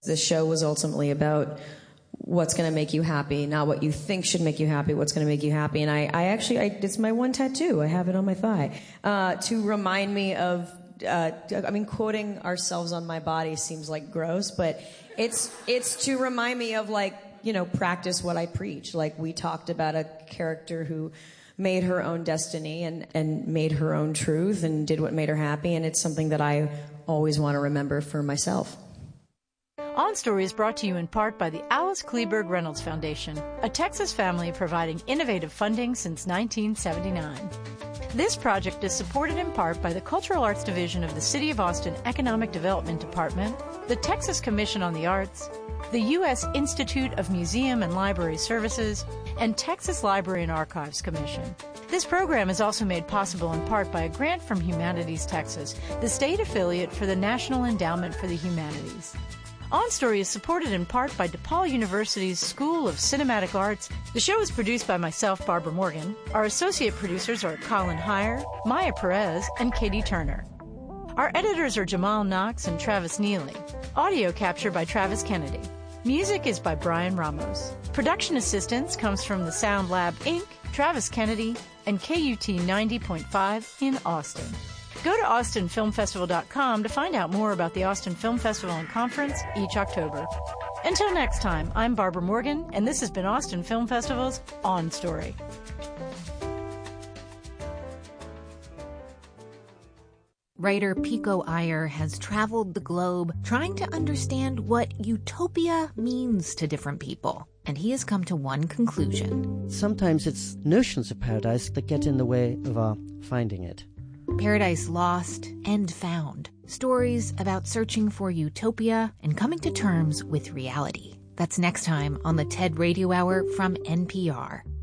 The show was ultimately about what's going to make you happy, not what you think should make you happy, what's going to make you happy. And I actually, it's my one tattoo. I have it on my thigh. To remind me of, quoting ourselves on my body seems like gross, but it's to remind me of, like, practice what I preach. Like, we talked about a character who made her own destiny and made her own truth and did what made her happy. And it's something that I always want to remember for myself. On Story is brought to you in part by the Alice Kleberg Reynolds Foundation, a Texas family providing innovative funding since 1979. This project is supported in part by the Cultural Arts Division of the City of Austin Economic Development Department, the Texas Commission on the Arts, the U.S. Institute of Museum and Library Services, and Texas Library and Archives Commission. This program is also made possible in part by a grant from Humanities Texas, the state affiliate for the National Endowment for the Humanities. On Story is supported in part by DePaul University's School of Cinematic Arts. The show is produced by myself, Barbara Morgan. Our associate producers are Colin Heyer, Maya Perez, and Katie Turner. Our editors are Jamal Knox and Travis Neely. Audio capture by Travis Kennedy. Music is by Brian Ramos. Production assistance comes from the Sound Lab, Inc., Travis Kennedy, and KUT 90.5 in Austin. Go to austinfilmfestival.com to find out more about the Austin Film Festival and Conference each October. Until next time, I'm Barbara Morgan, and this has been Austin Film Festival's On Story. Writer Pico Iyer has traveled the globe trying to understand what utopia means to different people. And he has come to one conclusion. Sometimes it's notions of paradise that get in the way of our finding it. Paradise Lost and Found. Stories about searching for utopia and coming to terms with reality. That's next time on the TED Radio Hour from NPR.